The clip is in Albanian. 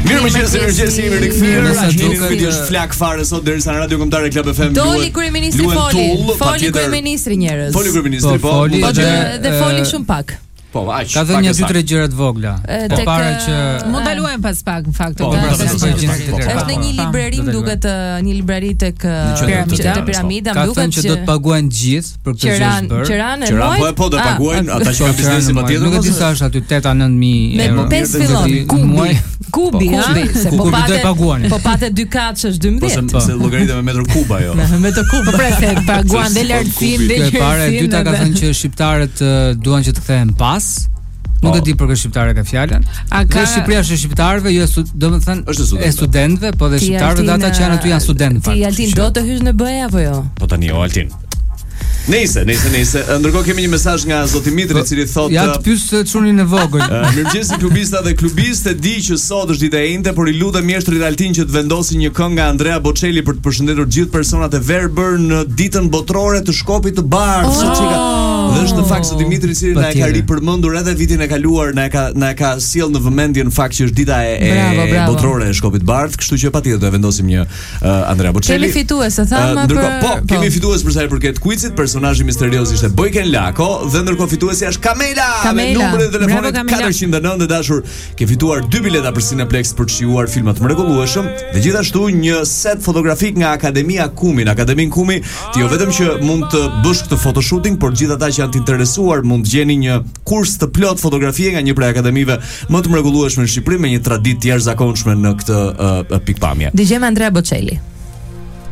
Mirëmëngjes, jemi rikthyer. Jeni është flak fare sot derisa në Radio Kombëtare Club FM. Doli kryeministri foli kryeministri njerëz. Foli kryeministri, po. Dhe foli shumë pak. Po, aq. Ka thënë 2-3 gjëra të vogla. Para që mund ta luajmë pas pak në fakt. Është në një librari, duket një librari tek piramida, më duket që do të paguajnë gjithë për këtë gjë bërë. Qiranë po do paguajnë ata që kanë biznesin patjetër. Nuk e di sa është aty 8-9.000 euro. Me 5 fillon. Kubi, se po patë 2 katësh është 12. Po se llogaritë me metër kub ajo. Me metër kub. Po pra paguan dhe lartësinë, dhe lartësinë. Para e dyta ka thënë që shqiptarët duan që të kthehen pas. Nuk e di për kë shqiptare ka fjalën. Dhe Shqipëria është e shqiptarëve, jo domethënë e studentëve, po dhe shqiptarëve dhe ata që janë aty janë studentë. Ti Altin do të hysh në BE apo jo? Po tani jo Altin. Nëse. Ndërkohë kemi një mesazh nga zoti Mitri i cili thotë ja të pyes çunin e vogël. Mirëmëngjes klubista dhe klubistë, di që sot është dita e njëjtë, por i lutem mjeshtrit Altin që të vendosin një këngë nga Andrea Bocelli për të përshëndetur gjithë personat e verbër në ditën botërore të Shkopit të Bardhë. Dhe është në fakt zoti Mitri i cili na e ka ripërmendur edhe vitin e kaluar, na e ka sjell në vëmendje në fakt që është dita e botërore e Shkopit të Bardhë, kështu që patjetër do e vendosim një Andrea Bocelli. Kemi fitues, e thamë për kemi fitues për sa i përket quizit. Personazhi misterioz ishte Bojken Lako dhe ndërkohë fituesja është Kamela me numrin e telefonit 409. Dashur, ke fituar 2 bileta për Cineplex për të shijuar filma të mrekullueshëm dhe gjithashtu një set fotografik nga Akademia Kumi. Në Akademinë Kumi ti jo vetëm që mund të bësh këtë photoshooting, por gjithë ata që janë të interesuar mund të gjeni një kurs të plot fotografie nga një prej akademive më të mrekullueshme në Shqipëri me një traditë të jashtëzakonshme në këtë pikpamje. Dëgjojmë Andrea Bocelli.